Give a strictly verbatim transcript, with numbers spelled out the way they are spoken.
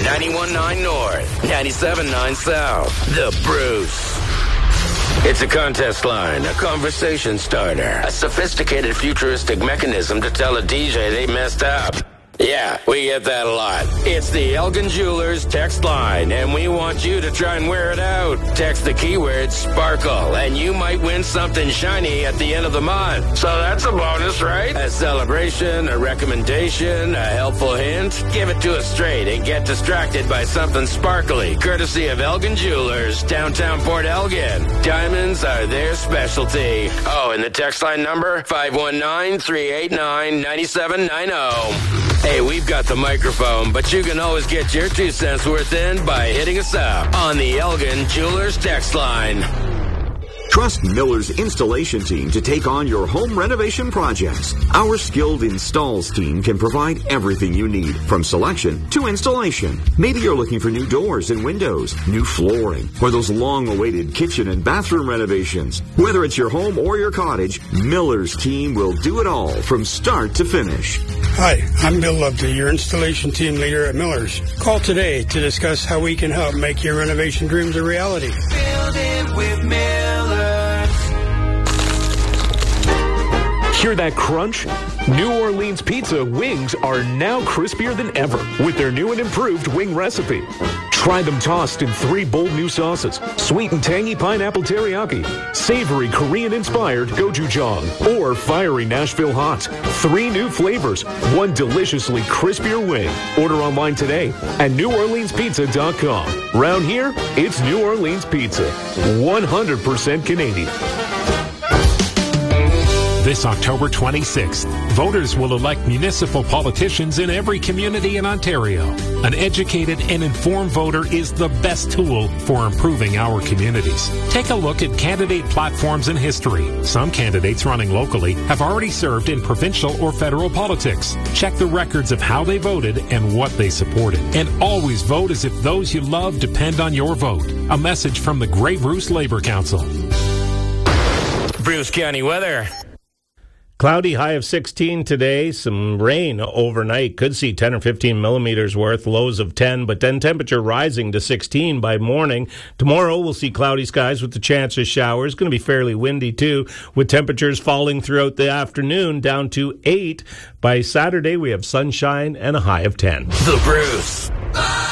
ninety-one point nine North, ninety-seven point nine South. The Bruce. It's a contest line, a conversation starter, a sophisticated futuristic mechanism to tell a D J they messed up. Yeah, we get that a lot. It's the Elgin Jewelers text line, and we want you to try and wear it out. Text the keyword sparkle, and you might win something shiny at the end of the month. So that's a bonus, right? A celebration, a recommendation, a helpful hint. Give it to us straight and get distracted by something sparkly, courtesy of Elgin Jewelers, downtown Port Elgin. Diamonds are their specialty. Oh, and the text line number, five one nine, three eight nine, nine seven nine zero. Hey, we've got the microphone, but you can always get your two cents worth in by hitting us up on the Elgin Jewelers text line. Trust Miller's installation team to take on your home renovation projects. Our skilled installs team can provide everything you need, from selection to installation. Maybe you're looking for new doors and windows, new flooring, or those long-awaited kitchen and bathroom renovations. Whether it's your home or your cottage, Miller's team will do it all from start to finish. Hi, I'm Bill Loveday, your installation team leader at Miller's. Call today to discuss how we can help make your renovation dreams a reality. Build it with Miller's. Hear that crunch? New Orleans Pizza wings are now crispier than ever with their new and improved wing recipe. Try them tossed in three bold new sauces: sweet and tangy pineapple teriyaki, savory Korean-inspired gochujang, or fiery Nashville hot. Three new flavors, one deliciously crispier wing. Order online today at new orleans pizza dot com. Round here, it's New Orleans Pizza. one hundred percent Canadian. This October twenty-sixth, voters will elect municipal politicians in every community in Ontario. An educated and informed voter is the best tool for improving our communities. Take a look at candidate platforms and history. Some candidates running locally have already served in provincial or federal politics. Check the records of how they voted and what they supported. And always vote as if those you love depend on your vote. A message from the Grey Bruce Labour Council. Bruce County weather. Cloudy, high of sixteen today. Some rain overnight. Could see ten or fifteen millimeters worth, lows of ten, but then temperature rising to sixteen by morning. Tomorrow we'll see cloudy skies with the chance of showers. Going to be fairly windy too, with temperatures falling throughout the afternoon down to eight. By Saturday we have sunshine and a high of ten. The Bruce.